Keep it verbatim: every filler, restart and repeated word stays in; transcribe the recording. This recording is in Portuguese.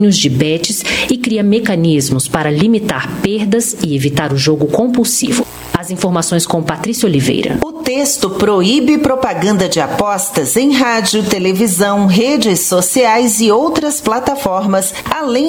de bets e cria mecanismos para limitar perdas e evitar o jogo compulsivo. As informações com Patrícia Oliveira. O texto proíbe propaganda de apostas em rádio, televisão, redes sociais e outras plataformas, além